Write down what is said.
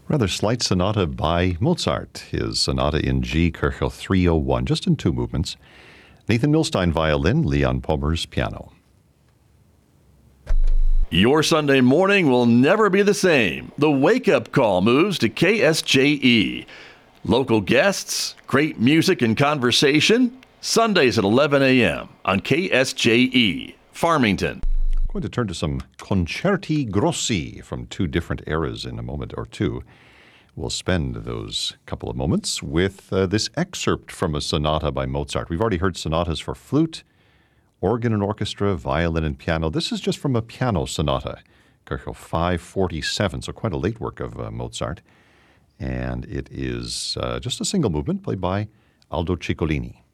Rather slight sonata by Mozart, his Sonata in G, Köchel 301, just in two movements. Nathan Milstein, violin, Leon Pomers, piano. Your Sunday morning will never be the same. The wake-up call moves to KSJE. Local guests, great music and conversation. Sundays at 11 a.m. on KSJE, Farmington. I'm going to turn to some concerti grossi from two different eras in a moment or two. We'll spend those couple of moments with this excerpt from a sonata by Mozart. We've already heard sonatas for flute, organ and orchestra, violin and piano. This is just from a piano sonata, Köchel 547, so quite a late work of Mozart. And it is just a single movement played by Aldo Ciccolini.